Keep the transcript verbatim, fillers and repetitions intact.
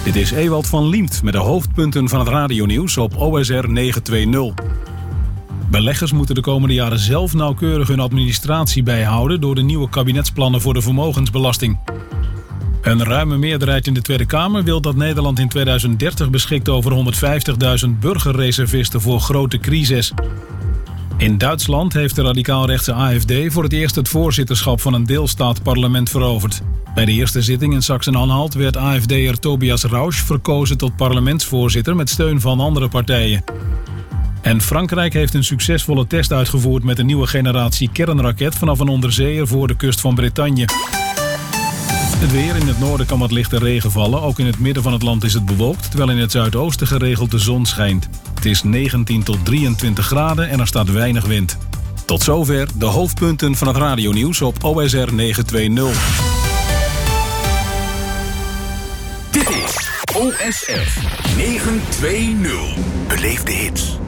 Dit is Ewald van Liemt met de hoofdpunten van het radionieuws op O S R negenhonderdtwintig. Beleggers moeten de komende jaren zelf nauwkeurig hun administratie bijhouden door de nieuwe kabinetsplannen voor de vermogensbelasting. Een ruime meerderheid in de Tweede Kamer wil dat Nederland in tweeduizend dertig beschikt over honderdvijftigduizend burgerreservisten voor grote crises. In Duitsland heeft de radicaal-rechtse A F D voor het eerst het voorzitterschap van een deelstaatparlement veroverd. Bij de eerste zitting in Sachsen-Anhalt werd A F D'er Tobias Rausch verkozen tot parlementsvoorzitter met steun van andere partijen. En Frankrijk heeft een succesvolle test uitgevoerd met een nieuwe generatie kernraket vanaf een onderzeeër voor de kust van Bretagne. Het weer: in het noorden kan wat lichte regen vallen. Ook in het midden van het land is het bewolkt, terwijl in het zuidoosten geregeld de zon schijnt. Het is negentien tot drieëntwintig graden en er staat weinig wind. Tot zover de hoofdpunten van het radionieuws op O S R negenhonderdtwintig. Dit is O S R negenhonderdtwintig. Beleef de hits.